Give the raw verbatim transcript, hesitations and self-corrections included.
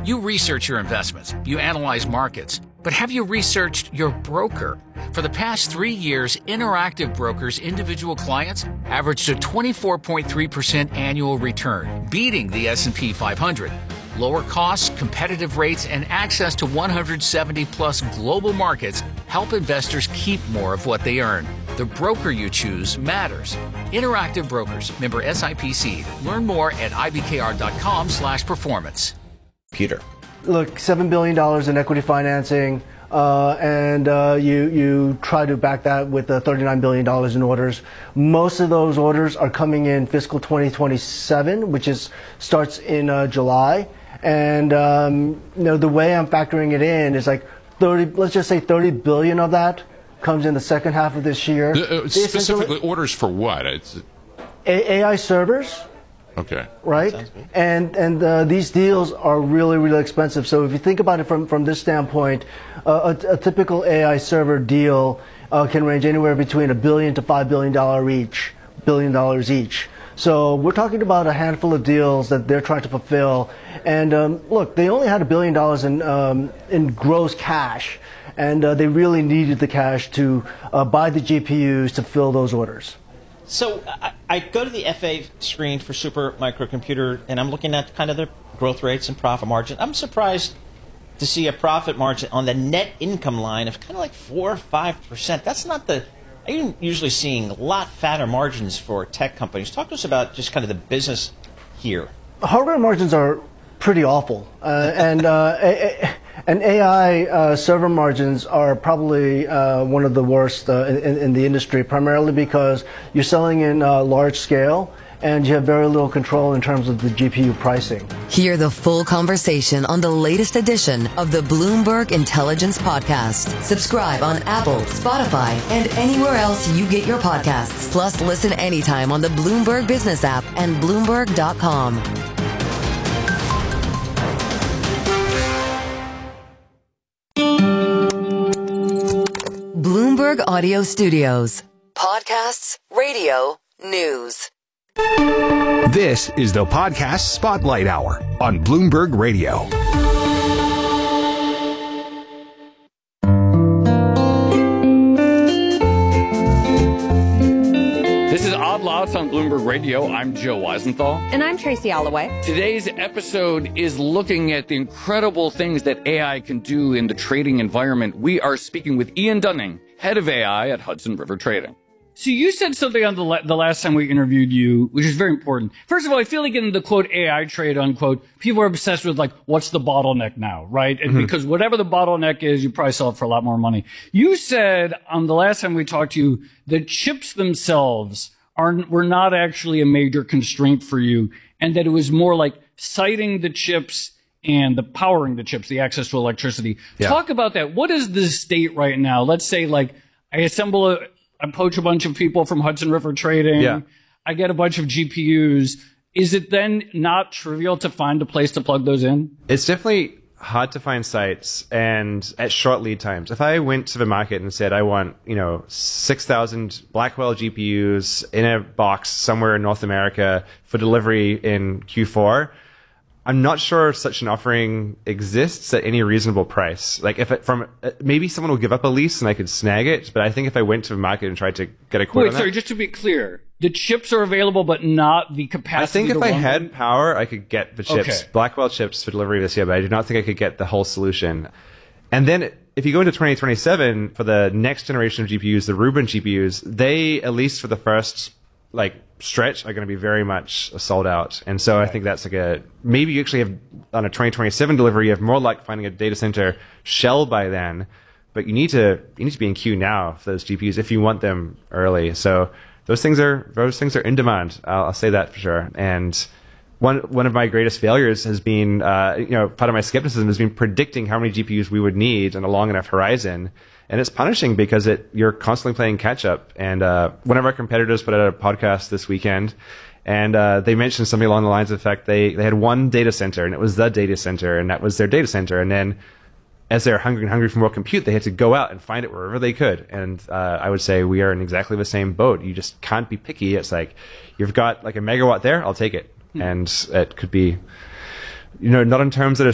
You research your investments, you analyze markets, but have you researched your broker? For the past three years, Interactive Brokers' individual clients averaged a twenty-four point three percent annual return, beating the S and P five hundred. Lower costs, competitive rates, and access to one hundred seventy plus global markets help investors keep more of what they earn. The broker you choose matters. Interactive Brokers, member S I P C. Learn more at ibkr.com slash performance. Peter. Look, seven billion dollars in equity financing, uh, and uh, you, you try to back that with uh, thirty-nine billion dollars in orders. Most of those orders are coming in fiscal twenty twenty-seven, which is starts in uh, July. And um, you know, the way I'm factoring it in is like thirty, let's just say thirty billion of that comes in the second half of this year. Uh, specifically, orders for what? It's... A I servers. Okay. Right? And and uh, these deals are really, really expensive. So if you think about it from, from this standpoint, uh, a, a typical A I server deal uh, can range anywhere between a billion to five billion dollars each, billion dollars each. So we're talking about a handful of deals that they're trying to fulfill. And um, look, they only had a billion dollars in um, in gross cash, and uh, they really needed the cash to uh, buy the G P Us to fill those orders. So I, I go to the F A screen for Super Microcomputer, and I'm looking at kind of the growth rates and profit margin. I'm surprised to see a profit margin on the net income line of kind of like four or five percent. That's not the. I'm usually seeing a lot fatter margins for tech companies. Talk to us about just kind of the business here. Hardware margins are pretty awful, uh, and uh, a, a, and A I uh, server margins are probably uh, one of the worst uh, in, in the industry, primarily because you're selling in uh, large scale and you have very little control in terms of the G P U pricing. Hear the full conversation on the latest edition of the Bloomberg Intelligence Podcast. Subscribe on Apple, Spotify, and anywhere else you get your podcasts. Plus, listen anytime on the Bloomberg Business app and Bloomberg dot com. Bloomberg Audio Studios. Podcasts, radio, news. This is the Podcast Spotlight Hour on Bloomberg Radio. This is Odd Lots on Bloomberg Radio. I'm Joe Weisenthal. And I'm Tracy Alloway. Today's episode is looking at the incredible things that A I can do in the trading environment. We are speaking with Ian Dunning, head of A I at Hudson River Trading. So you said something on the, la- the last time we interviewed you, which is very important. First of all, I feel like in the, quote, A I trade, unquote, people are obsessed with, like, what's the bottleneck now, right? And mm-hmm. because whatever the bottleneck is, you probably sell it for a lot more money. You said on the last time we talked to you that chips themselves are were not actually a major constraint for you, and that it was more like siting the chips and the powering the chips, the access to electricity. Yeah. Talk about that. What is the state right now? Let's say, like, I assemble a... I poach a bunch of people from Hudson River Trading. Yeah. I get a bunch of G P Us. Is it then not trivial to find a place to plug those in? It's definitely hard to find sites and at short lead times. If I went to the market and said I want, you know, six thousand Blackwell G P Us in a box somewhere in North America for delivery in Q four, I'm not sure if such an offering exists at any reasonable price. Like, if it from maybe someone will give up a lease and I could snag it, but I think if I went to the market and tried to get a quote Wait, on sorry, that, just to be clear, the chips are available, but not the capacity. I think if to I run had them? power, I could get the chips, Okay. Blackwell chips for delivery this year, but I do not think I could get the whole solution. And then if you go into twenty twenty-seven for the next generation of G P Us, the Rubin G P Us, they, at least for the first like stretch, are going to be very much sold out. And so I think that's like a, maybe you actually have on a twenty twenty-seven delivery, you have more luck finding a data center shell by then, but you need to, you need to be in queue now for those G P Us if you want them early. So those things are, those things are in demand. I'll, I'll say that for sure. And one, one of my greatest failures has been, uh, you know, part of my skepticism has been predicting how many G P Us we would need in a long enough horizon. And it's punishing because it you're constantly playing catch up. And uh, one of our competitors put out a podcast this weekend, and uh, they mentioned something along the lines of the fact they, they had one data center, and it was the data center, and that was their data center. And then as they're hungry and hungry for more compute, they had to go out and find it wherever they could. And uh, I would say we are in exactly the same boat. You just can't be picky. It's like, you've got like a megawatt there, I'll take it. Hmm. And it could be, you know, not in terms that are